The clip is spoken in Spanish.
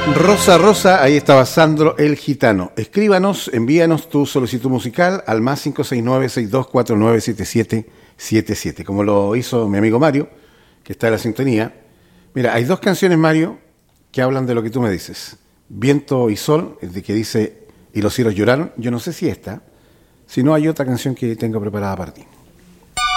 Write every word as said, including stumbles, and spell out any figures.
Rosa Rosa, ahí estaba Sandro el Gitano. Escríbanos, envíanos tu solicitud musical al más cinco seis nueve, seis dos cuatro nueve, siete siete siete siete, como lo hizo mi amigo Mario, que está en la sintonía. Mira, hay dos canciones, Mario, que hablan de lo que tú me dices. Viento y Sol, de que dice, y los cielos lloraron. Yo no sé si esta, si no hay otra canción que tengo preparada para ti.